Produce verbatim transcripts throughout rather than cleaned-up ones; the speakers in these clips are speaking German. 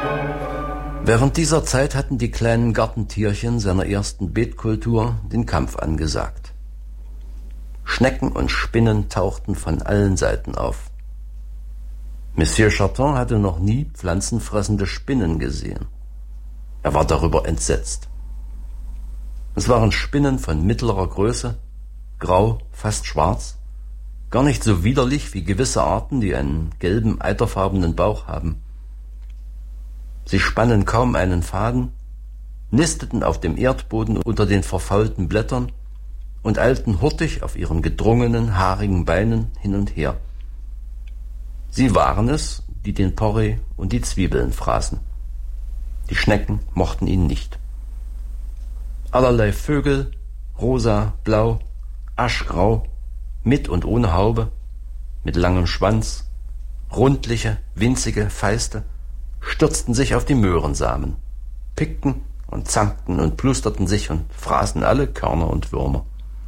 Während dieser Zeit hatten die kleinen Gartentierchen seiner ersten Beetkultur den Kampf angesagt. Schnecken und Spinnen tauchten von allen Seiten auf. Monsieur Charton hatte noch nie pflanzenfressende Spinnen gesehen. Er war darüber entsetzt. Es waren Spinnen von mittlerer Größe, grau, fast schwarz, gar nicht so widerlich wie gewisse Arten, die einen gelben, eiterfarbenen Bauch haben. Sie spannen kaum einen Faden, nisteten auf dem Erdboden unter den verfaulten Blättern und eilten hurtig auf ihren gedrungenen, haarigen Beinen hin und her. Sie waren es, die den Porree und die Zwiebeln fraßen. Die Schnecken mochten ihn nicht. Allerlei Vögel, rosa, blau, aschgrau, mit und ohne Haube, mit langem Schwanz, rundliche, winzige Feiste, stürzten sich auf die Möhrensamen, pickten und zankten und plusterten sich und fraßen alle Körner und Würmer.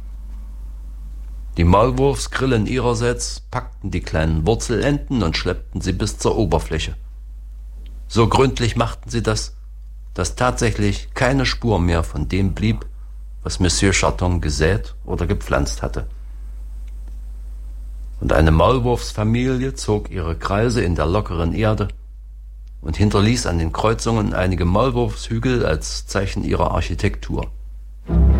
Die Maulwurfsgrillen ihrerseits packten die kleinen Wurzelenden und schleppten sie bis zur Oberfläche. So gründlich machten sie das, dass tatsächlich keine Spur mehr von dem blieb, was Monsieur Charton gesät oder gepflanzt hatte. Und eine Maulwurfsfamilie zog ihre Kreise in der lockeren Erde und hinterließ an den Kreuzungen einige Maulwurfshügel als Zeichen ihrer Architektur.